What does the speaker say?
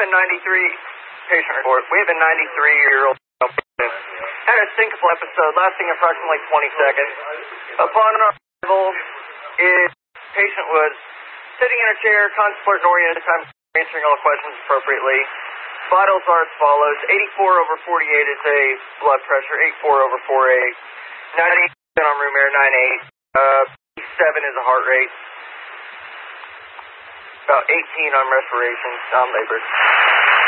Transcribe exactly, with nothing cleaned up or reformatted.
a ninety-three patient report. We have a ninety-three-year-old patient. Had a syncopal episode lasting approximately twenty seconds. Upon arrival, his patient was sitting in a chair, contemplating oriented time, answering all questions appropriately. Vitals are as follows. eighty-four over forty-eight is a blood pressure, eighty-four over forty-eight. ninety-eight on room air, ninety-eight. Uh, seven is a heart rate. About eighteen on respiration, non-labored.